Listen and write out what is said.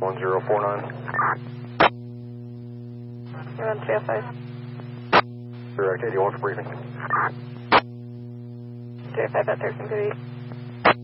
1049. You're on 305. Direct 81 for briefing. 305 at 1338.